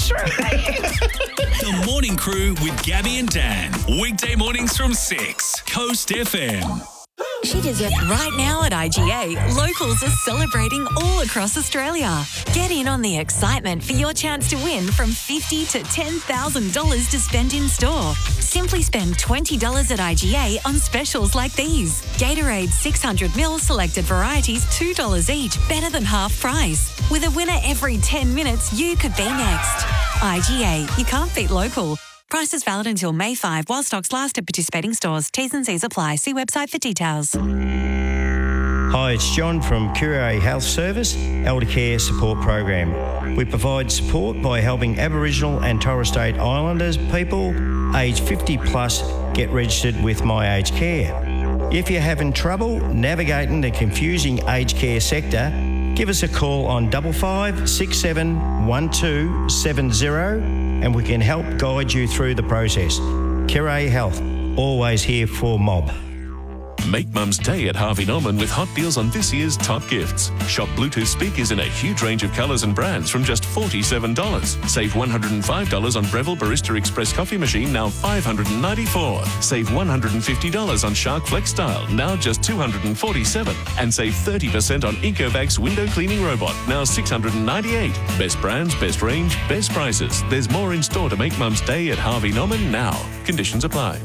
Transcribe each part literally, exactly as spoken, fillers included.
That's right. The Morning Crew with Gabby and Dan. Weekday mornings from six. Coast F M. She did it right now at I G A. Locals are celebrating all across Australia. Get in on the excitement for your chance to win from fifty thousand dollars to ten thousand dollars to spend in store. Simply spend twenty dollars at I G A on specials like these. Gatorade six hundred milliliters selected varieties, two dollars each, better than half price. With a winner every ten minutes, you could be next. I G A, you can't beat local. Prices valid until May fifth while stocks last at participating stores. T's and C's apply. See website for details. Hi, it's John from Curie Health Service, Elder Care Support Program. We provide support by helping Aboriginal and Torres Strait Islanders people aged fifty plus get registered with My Aged Care. If you're having trouble navigating the confusing aged care sector, give us a call on five five six seven one two seven zero and we can help guide you through the process. Curie Health, always here for mob. Make Mum's Day at Harvey Norman with hot deals on this year's top gifts. Shop Bluetooth speakers in a huge range of colours and brands from just forty-seven dollars. Save one hundred five dollars on Breville Barista Express coffee machine, now five hundred ninety-four dollars. Save one hundred fifty dollars on Shark Flex Style, now just two hundred forty-seven dollars. And save thirty percent on Ecovacs window cleaning robot, now six hundred ninety-eight dollars. Best brands, best range, best prices. There's more in store to make Mum's Day at Harvey Norman now. Conditions apply.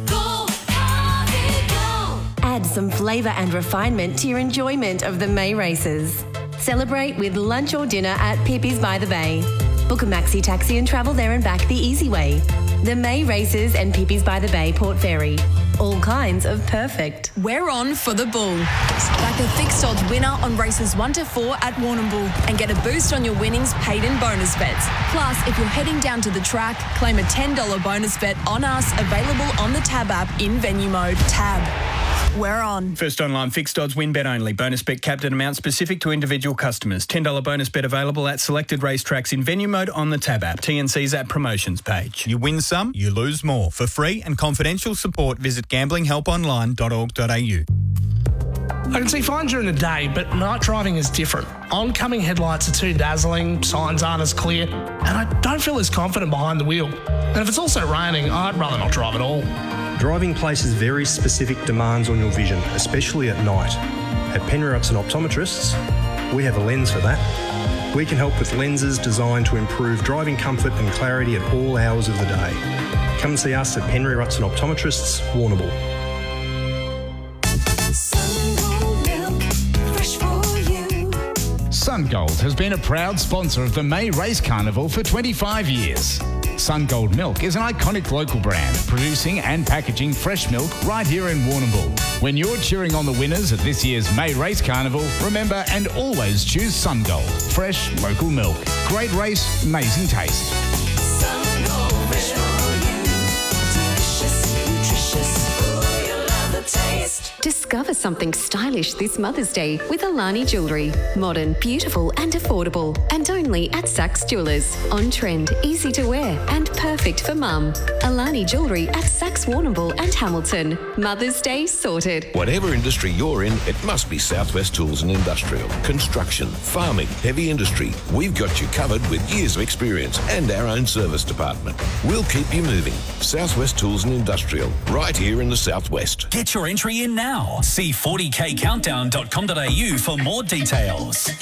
Add some flavour and refinement to your enjoyment of the May races. Celebrate with lunch or dinner at Pippi's by the Bay. Book a maxi taxi and travel there and back the easy way. The May races and Pippi's by the Bay, Port Fairy. All kinds of perfect. We're on for the bull. Back a fixed odds winner on races one to four at Warrnambool and get a boost on your winnings paid in bonus bets. Plus, if you're heading down to the track, claim a ten dollars bonus bet on us, available on the Tab app in venue mode. Tab. We're on. First online fixed odds win bet only. Bonus bet capped at amount specific to individual customers. ten dollars bonus bet available at selected racetracks in venue mode on the Tab app. T N C's at promotions page. You win some, you lose more. For free and confidential support, visit gambling help online dot org dot a u. I can see fine during the day, but night driving is different. Oncoming headlights are too dazzling, signs aren't as clear, and I don't feel as confident behind the wheel. And if it's also raining, I'd rather not drive at all. Driving places very specific demands on your vision, especially at night. At Penrithson Optometrists, we have a lens for that. We can help with lenses designed to improve driving comfort and clarity at all hours of the day. Come and see us at Penrithson Optometrists, Warrnambool. SunGold has been a proud sponsor of the May Race Carnival for twenty-five years. SunGold Milk is an iconic local brand, producing and packaging fresh milk right here in Warrnambool. When you're cheering on the winners at this year's May Race Carnival, remember and always choose SunGold. Fresh, local milk. Great race, amazing taste. SunGold, fresh for you. Delicious, nutritious. Ooh, you'll love the taste. Discover something stylish this Mother's Day with Alani Jewellery. Modern, beautiful and affordable. And only at Saks Jewellers. On trend, easy to wear and perfect for mum. Alani Jewellery at Saks Warrnambool and Hamilton. Mother's Day sorted. Whatever industry you're in, it must be Southwest Tools and Industrial. Construction, farming, heavy industry. We've got you covered with years of experience and our own service department. We'll keep you moving. Southwest Tools and Industrial, right here in the Southwest. Get your entry in now. See forty k countdown dot com dot a u for more details.